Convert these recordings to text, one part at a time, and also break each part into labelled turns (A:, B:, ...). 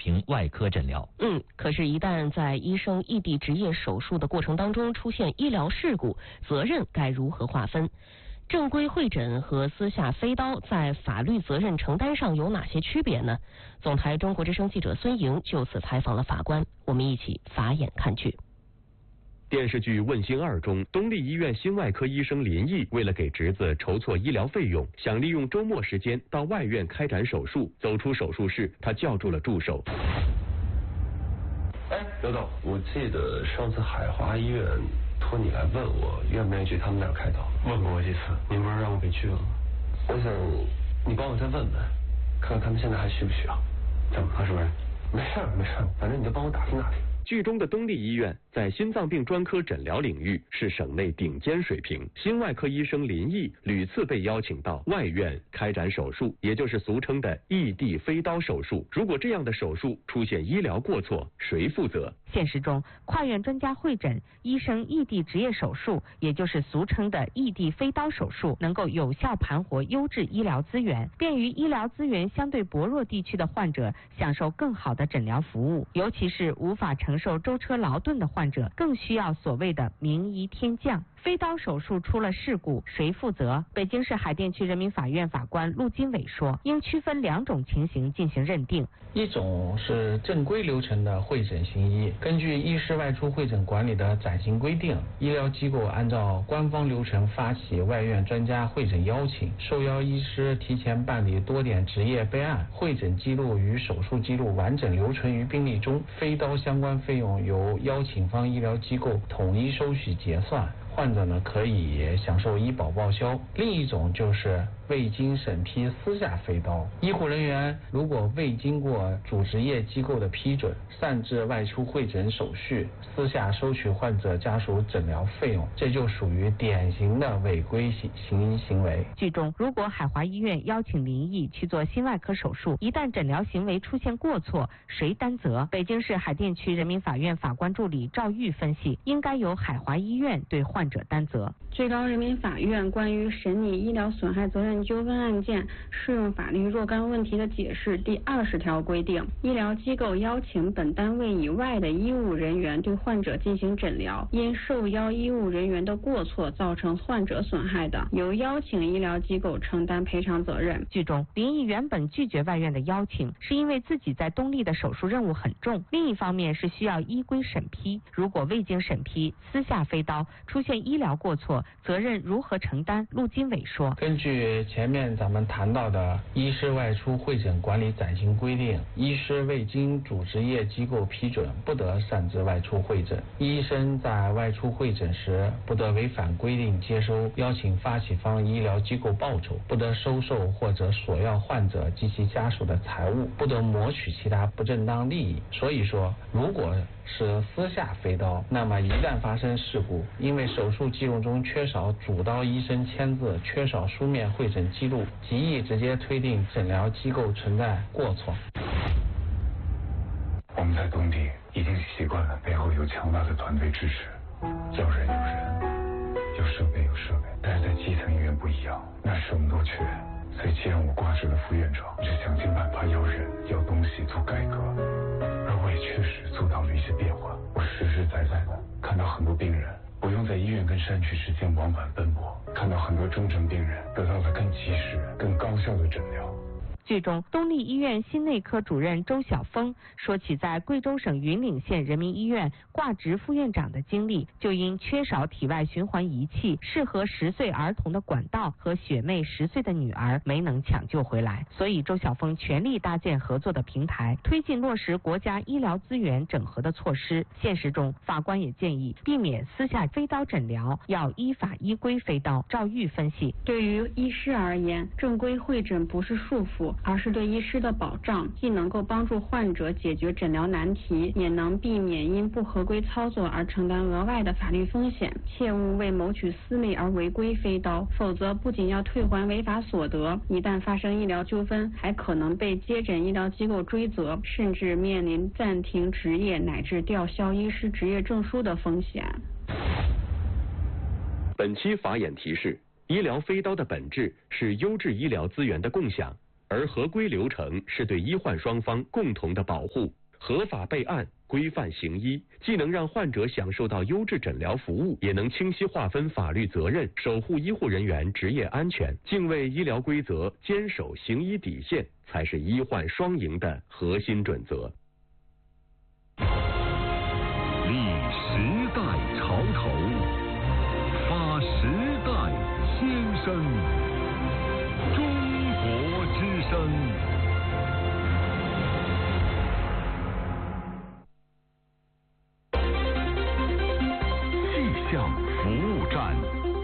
A: 平外科诊疗。
B: 可是，一旦在医生异地执业手术的过程当中出现医疗事故，责任该如何划分？正规会诊和私下飞刀在法律责任承担上有哪些区别呢？总台中国之声记者孙莹就此采访了法官，我们一起法眼看剧。
C: 电视剧《问心2》中，东丽医院心外科医生林毅为了给侄子筹措医疗费用，想利用周末时间到外院开展手术。走出手术室，他叫住了助手。
D: 刘总，我记得上次海华医院托你来问我愿不愿意去他们那儿开刀，问过我几次，您不是让我给去了吗？我想你帮我再问问，看看他们现在还需不需要。怎么了，主任？没事，反正你就帮我打听打听。
C: 剧中的东丽医院在心脏病专科诊疗领域是省内顶尖水平，心外科医生林毅屡次被邀请到外院开展手术，也就是俗称的异地飞刀手术。如果这样的手术出现医疗过错，谁负责？
E: 现实中，跨院专家会诊、医生异地执业手术，也就是俗称的异地飞刀手术，能够有效盘活优质医疗资源，便于医疗资源相对薄弱地区的患者享受更好的诊疗服务，尤其是无法承受舟车劳顿的患者，更需要所谓的名医天降。飞刀手术出了事故，谁负责？北京市海淀区人民法院法官陆金伟说，应区分2种情形进行认定。
F: 一种是正规流程的会诊行医，根据医师外出会诊管理的暂行规定，医疗机构按照官方流程发起外院专家会诊邀请，受邀医师提前办理多点执业备案，会诊记录与手术记录完整留存于病历中，飞刀相关费用由邀请方医疗机构统一收取结算。患者呢可以享受医保报销。另一种就是未经审批私下飞刀，医护人员如果未经过主执业机构的批准，擅自外出会诊手续，私下收取患者家属诊疗费用，这就属于典型的违规行医行为。
E: 剧中，如果海华医院邀请林毅去做心外科手术，一旦诊疗行为出现过错，谁担责？北京市海淀区人民法院法官助理赵玉分析，应该由海华医院对患者担责。
G: 最高人民法院关于审理医疗损害责任纠纷案件适用法律若干问题的解释第20条规定，医疗机构邀请本单位以外的医务人员对患者进行诊疗，因受邀医务人员的过错造成患者损害的，由邀请医疗机构承担赔偿责任。
E: 剧中，林毅原本拒绝外院的邀请，是因为自己在东丽的手术任务很重，另一方面是需要依规审批。如果未经审批，私下飞刀，出现医疗过错，责任如何承担？陆金伟说，
F: 根据前面咱们谈到的医师外出会诊管理暂行规定，医师未经主执业机构批准，不得擅自外出会诊。医生在外出会诊时，不得违反规定接收邀请发起方医疗机构报酬，不得收受或者索要患者及其家属的财物，不得谋取其他不正当利益。所以说，如果是私下飞刀，那么一旦发生事故，因为手术记录中缺少主刀医生签字，缺少书面会诊记录，极易直接推定诊疗机构存在过错。
H: 我们在东地已经习惯了背后有强大的团队支持，要人有人，有设备有设备，但是在基层医院不一样，那什么都缺。所以既然我挂职了副院长，就想尽办法要人要东西做改革，而我也确实做到了一些变化。我实实在在的看到很多病人不用在医院跟山区之间往返奔波，看到很多重症病人得到了更及时更高效的诊疗。
E: 剧中，东丽医院心内科主任周晓峰说起在贵州省云岭县人民医院挂职副院长的经历，就因缺少体外循环仪器、适合10岁儿童的管道和学妹10岁的女儿没能抢救回来，所以周晓峰全力搭建合作的平台，推进落实国家医疗资源整合的措施。现实中，法官也建议避免私下飞刀诊疗，要依法依规飞刀。赵玉分析，
G: 对于医师而言，正规会诊不是束缚，而是对医师的保障，既能够帮助患者解决诊疗难题，也能避免因不合规操作而承担额外的法律风险。切勿为谋取私利而违规飞刀，否则不仅要退还违法所得，一旦发生医疗纠纷，还可能被接诊医疗机构追责，甚至面临暂停执业乃至吊销医师执业证书的风险。
C: 本期法眼提示：医疗飞刀的本质是优质医疗资源的共享。 而合规流程是对医患双方共同的保护，合法备案，规范行医，既能让患者享受到优质诊疗服务，也能清晰划分法律责任，守护医护人员职业安全，敬畏医疗规则，坚守行医底线，才是医患双赢的核心准则。
A: 立时代潮头，发时代先声，中国之声。气象服务站，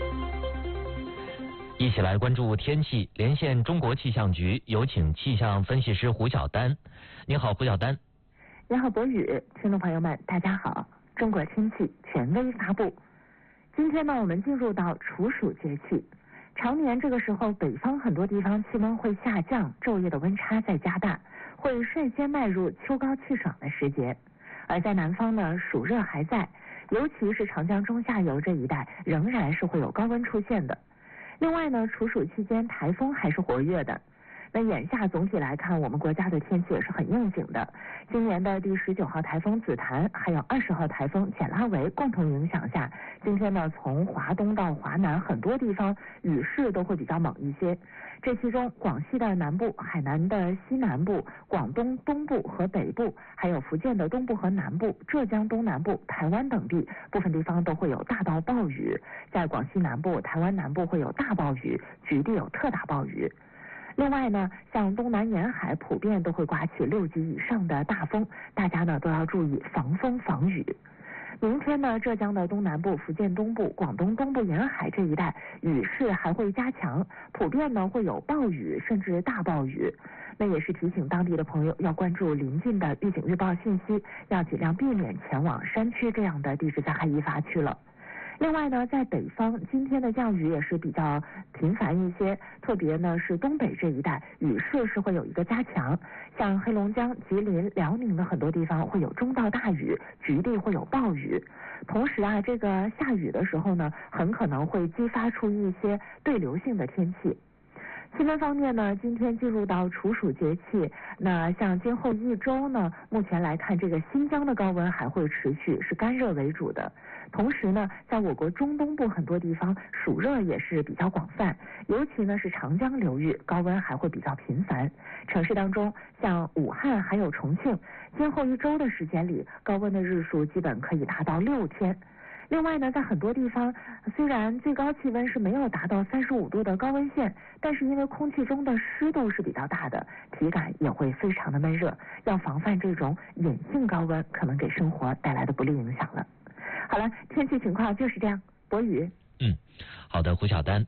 I: 一起来关注天气，连线中国气象局，有请气象分析师胡晓丹。你好，胡晓丹。
J: 你好，博宇，听众朋友们，大家好。中国天气权威发布。今天呢，我们进入到处暑节气。常年这个时候，北方很多地方气温会下降，昼夜的温差在加大，会率先迈入秋高气爽的时节。而在南方呢，暑热还在，尤其是长江中下游这一带，仍然是会有高温出现的。另外呢，处暑期间台风还是活跃的。那眼下总体来看，我们国家的天气也是很应景的。今年的第19号台风紫檀，还有20号台风简拉维共同影响下，今天呢，从华东到华南很多地方雨势都会比较猛一些。这其中，广西的南部、海南的西南部、广东东部和北部，还有福建的东部和南部、浙江东南部、台湾等地，部分地方都会有大到暴雨。在广西南部、台湾南部会有大暴雨，局地有特大暴雨。另外呢，像东南沿海普遍都会刮起6级以上的大风，大家呢都要注意防风防雨。明天呢，浙江的东南部、福建东部、广东东部沿海这一带雨势还会加强，普遍呢会有暴雨甚至大暴雨。那也是提醒当地的朋友要关注临近的预警预报信息，要尽量避免前往山区这样的地质灾害易发区了。另外呢，在北方今天的降雨也是比较频繁一些，特别呢是东北这一带雨势是会有一个加强，像黑龙江、吉林、辽宁的很多地方会有中到大雨，局地会有暴雨。同时啊，这个下雨的时候呢，很可能会激发出一些对流性的天气。气温方面呢，今天进入到处暑节气，那像今后一周呢，目前来看，这个新疆的高温还会持续，是干热为主的。同时呢，在我国中东部很多地方，暑热也是比较广泛，尤其呢是长江流域，高温还会比较频繁。城市当中，像武汉还有重庆，今后一周的时间里，高温的日数基本可以达到6天。另外呢，在很多地方，虽然最高气温是没有达到35度的高温线，但是因为空气中的湿度是比较大的，体感也会非常的闷热，要防范这种隐性高温可能给生活带来的不利影响了。好了，天气情况就是这样。博宇。
I: 好的，胡晓丹。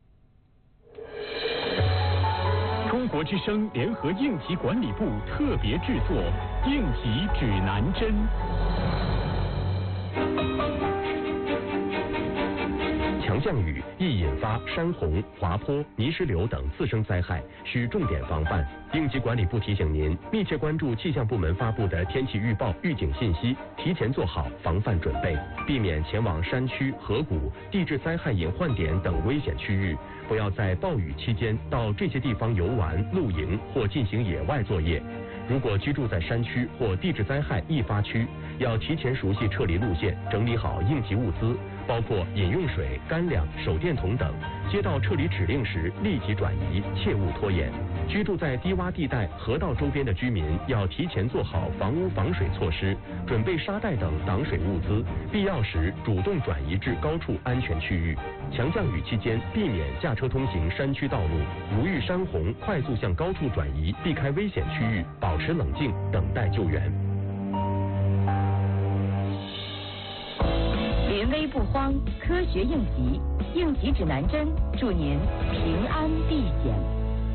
A: 中国之声联合应急管理部特别制作《应急指南针》。
C: 强降雨易引发山洪、滑坡、泥石流等次生灾害，需重点防范。应急管理部提醒您，密切关注气象部门发布的天气预报、预警信息，提前做好防范准备，避免前往山区、河谷、地质灾害隐患点等危险区域。不要在暴雨期间到这些地方游玩、露营或进行野外作业。如果居住在山区或地质灾害易发区，要提前熟悉撤离路线，整理好应急物资，包括饮用水、干粮、手电筒等。接到撤离指令时立即转移，切勿拖延。居住在低洼地带、河道周边的居民要提前做好房屋防水措施，准备沙袋等挡水物资，必要时主动转移至高处安全区域。强降雨期间，避免驾车通行山区道路，如遇山洪，快速向高处转移，避开危险区域，保持冷静，等待救援。
K: 临危不慌，科学应急，应急指南针，祝您平安避险。